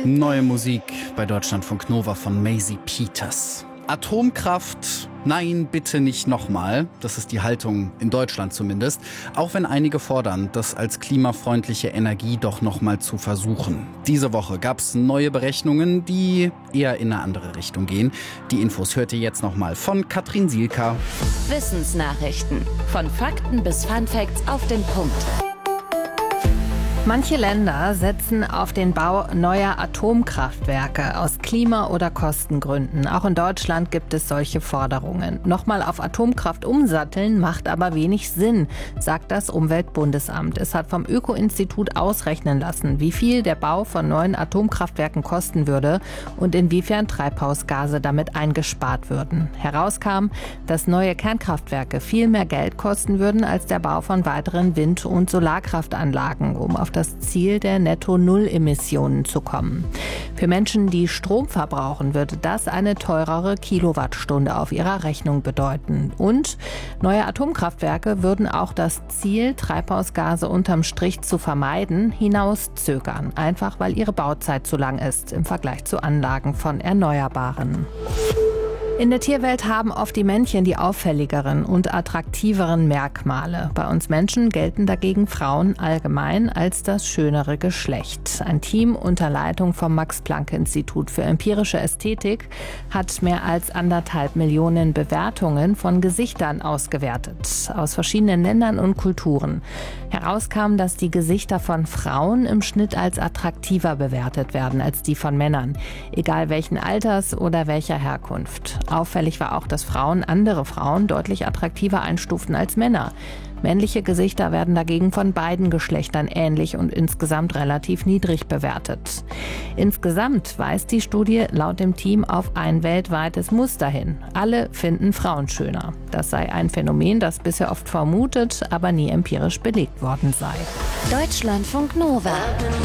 Neue Musik bei Deutschlandfunk Nova von Maisie Peters. Atomkraft, nein, bitte nicht nochmal. Das ist die Haltung in Deutschland zumindest. Auch wenn einige fordern, das als klimafreundliche Energie doch nochmal zu versuchen. Diese Woche gab es neue Berechnungen, die eher in eine andere Richtung gehen. Die Infos hört ihr jetzt nochmal von Katrin Sielka. Wissensnachrichten. Von Fakten bis Funfacts auf den Punkt. Manche Länder setzen auf den Bau neuer Atomkraftwerke aus Klima- oder Kostengründen. Auch in Deutschland gibt es solche Forderungen. Nochmal auf Atomkraft umsatteln macht aber wenig Sinn, sagt das Umweltbundesamt. Es hat vom Öko-Institut ausrechnen lassen, wie viel der Bau von neuen Atomkraftwerken kosten würde und inwiefern Treibhausgase damit eingespart würden. Herauskam, dass neue Kernkraftwerke viel mehr Geld kosten würden als der Bau von weiteren Wind- und Solarkraftanlagen, um auf das Ziel der Netto-Null-Emissionen zu kommen. Für Menschen, die Strom verbrauchen, würde das eine teurere Kilowattstunde auf ihrer Rechnung bedeuten. Und neue Atomkraftwerke würden auch das Ziel, Treibhausgase unterm Strich zu vermeiden, hinauszögern. Einfach weil ihre Bauzeit zu lang ist im Vergleich zu Anlagen von Erneuerbaren. In der Tierwelt haben oft die Männchen die auffälligeren und attraktiveren Merkmale. Bei uns Menschen gelten dagegen Frauen allgemein als das schönere Geschlecht. Ein Team unter Leitung vom Max-Planck-Institut für empirische Ästhetik hat mehr als 1,5 Millionen Bewertungen von Gesichtern ausgewertet, aus verschiedenen Ländern und Kulturen. Herauskam, dass die Gesichter von Frauen im Schnitt als attraktiver bewertet werden als die von Männern, egal welchen Alters oder welcher Herkunft. Auffällig war auch, dass Frauen andere Frauen deutlich attraktiver einstuften als Männer. Männliche Gesichter werden dagegen von beiden Geschlechtern ähnlich und insgesamt relativ niedrig bewertet. Insgesamt weist die Studie laut dem Team auf ein weltweites Muster hin. Alle finden Frauen schöner. Das sei ein Phänomen, das bisher oft vermutet, aber nie empirisch belegt worden sei. Deutschlandfunk Nova.